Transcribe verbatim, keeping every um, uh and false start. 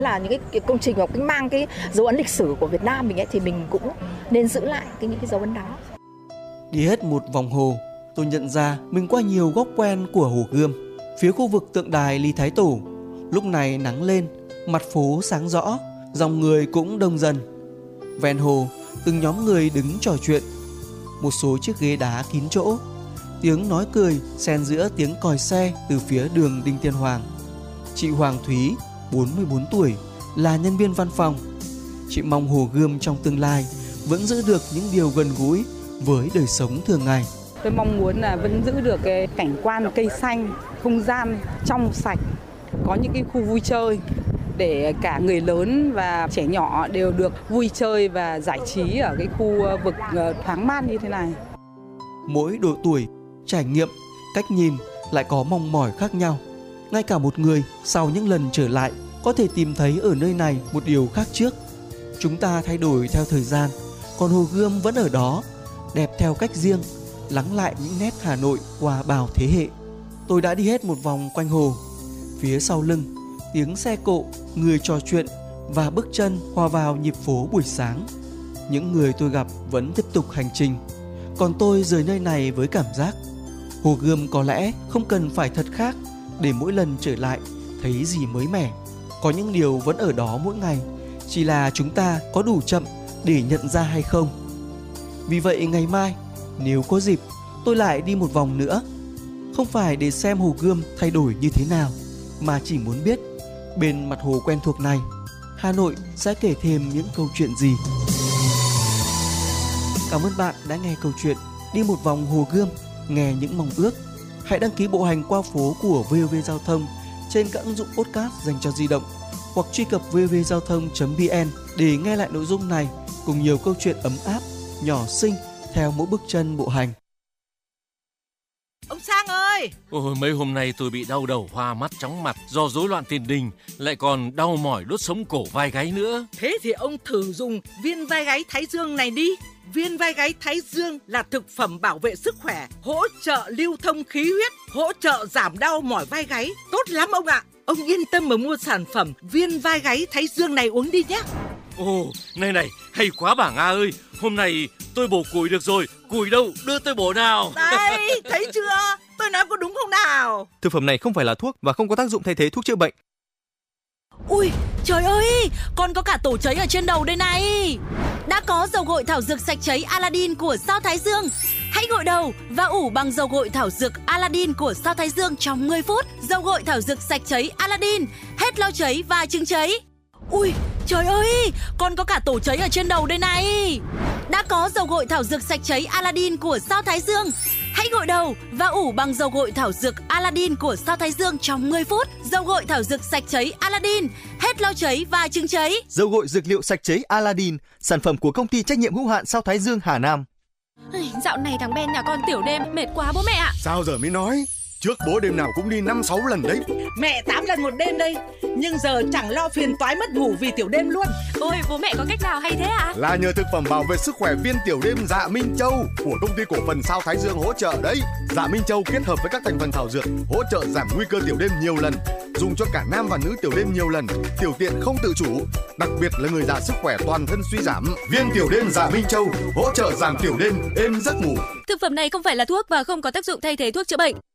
Là những cái, cái công trình hoặc cái mang cái dấu ấn lịch sử của Việt Nam mình ấy thì mình cũng nên giữ lại cái những cái dấu ấn đó. Đi hết một vòng hồ, tôi nhận ra mình qua nhiều góc quen của Hồ Gươm. Phía khu vực tượng đài Lý Thái Tổ, lúc này nắng lên, mặt phố sáng rõ, dòng người cũng đông dần. Ven hồ, từng nhóm người đứng trò chuyện, một số chiếc ghế đá kín chỗ, tiếng nói cười xen giữa tiếng còi xe từ phía đường Đinh Tiên Hoàng. Chị Hoàng Thúy, bốn mươi bốn tuổi, là nhân viên văn phòng. Chị mong Hồ Gươm trong tương lai vẫn giữ được những điều gần gũi với đời sống thường ngày. Tôi mong muốn là vẫn giữ được cái cảnh quan cây xanh, không gian trong sạch, có những cái khu vui chơi để cả người lớn và trẻ nhỏ đều được vui chơi và giải trí ở cái khu vực thoáng mát như thế này. Mỗi độ tuổi, trải nghiệm, cách nhìn lại có mong mỏi khác nhau. Ngay cả một người sau những lần trở lại có thể tìm thấy ở nơi này một điều khác trước. Chúng ta thay đổi theo thời gian, còn Hồ Gươm vẫn ở đó, đẹp theo cách riêng, lắng lại những nét Hà Nội qua bao thế hệ. Tôi đã đi hết một vòng quanh hồ. Phía sau lưng, tiếng xe cộ, người trò chuyện và bước chân hòa vào nhịp phố buổi sáng. Những người tôi gặp vẫn tiếp tục hành trình, còn tôi rời nơi này với cảm giác Hồ Gươm có lẽ không cần phải thật khác để mỗi lần trở lại thấy gì mới mẻ. Có những điều vẫn ở đó mỗi ngày, chỉ là chúng ta có đủ chậm để nhận ra hay không. Vì vậy ngày mai, nếu có dịp, tôi lại đi một vòng nữa. Không phải để xem Hồ Gươm thay đổi như thế nào, mà chỉ muốn biết bên mặt hồ quen thuộc này, Hà Nội sẽ kể thêm những câu chuyện gì. Cảm ơn bạn đã nghe câu chuyện Đi một vòng Hồ Gươm, nghe những mong ước. Hãy đăng ký bộ hành qua phố của vê o vê Giao thông trên các ứng dụng podcast dành cho di động, hoặc truy cập vê o vê giao thông chấm vê en để nghe lại nội dung này cùng nhiều câu chuyện ấm áp, nhỏ xinh theo mỗi bước chân bộ hành. Ông Sang ơi! Ôi, mấy hôm nay tôi bị đau đầu, hoa mắt, chóng mặt do rối loạn tiền đình, lại còn đau mỏi đốt sống cổ vai gáy nữa. Thế thì ông thử dùng viên vai gáy Thái Dương này đi. Viên vai gáy Thái Dương là thực phẩm bảo vệ sức khỏe, hỗ trợ lưu thông khí huyết, hỗ trợ giảm đau mỏi vai gáy. Tốt lắm ông ạ! Ông yên tâm mà mua sản phẩm viên vai gáy Thái Dương này uống đi nhé. Ồ, này này, hay quá bà Nga ơi! Hôm nay tôi bổ củi được rồi, củi đâu, đưa tôi bổ nào. Đây, thấy chưa? Tôi nói có đúng không nào? Thực phẩm này không phải là thuốc và không có tác dụng thay thế thuốc chữa bệnh. Ui, trời ơi, còn có cả tổ cháy ở trên đầu đây này. Đã có dầu gội thảo dược sạch cháy Aladdin của Sao Thái Dương. Hãy gội đầu và ủ bằng dầu gội thảo dược Aladdin của Sao Thái Dương trong mười phút. Dầu gội thảo dược sạch cháy Aladdin, hết lo cháy và chứng cháy. Ui, trời ơi, còn có cả tổ cháy ở trên đầu đây này. Đã có dầu gội thảo dược sạch cháy Aladdin của Sao Thái Dương. Hãy gội đầu và ủ bằng dầu gội thảo dược Aladdin của Sao Thái Dương trong mười phút. Dầu gội thảo dược sạch cháy Aladdin, hết lo cháy và chứng cháy. Dầu gội dược liệu sạch cháy Aladdin, sản phẩm của công ty trách nhiệm hữu hạn Sao Thái Dương Hà Nam. Dạo này thằng Ben nhà con tiểu đêm mệt quá bố mẹ ạ. Sao giờ mới nói? Trước bố đêm nào cũng đi năm sáu lần đấy. Mẹ tám lần một đêm đây. Nhưng giờ chẳng lo phiền toái mất ngủ vì tiểu đêm luôn. Ôi, bố mẹ có cách nào hay thế ạ? Là nhờ thực phẩm bảo vệ sức khỏe viên tiểu đêm Dạ Minh Châu của công ty cổ phần Sao Thái Dương hỗ trợ đấy. Dạ Minh Châu kết hợp với các thành phần thảo dược hỗ trợ giảm nguy cơ tiểu đêm nhiều lần, dùng cho cả nam và nữ tiểu đêm nhiều lần, tiểu tiện không tự chủ, đặc biệt là người già sức khỏe toàn thân suy giảm. Viên tiểu đêm Dạ Minh Châu hỗ trợ giảm tiểu đêm, êm giấc ngủ. Thực phẩm này không phải là thuốc và không có tác dụng thay thế thuốc chữa bệnh.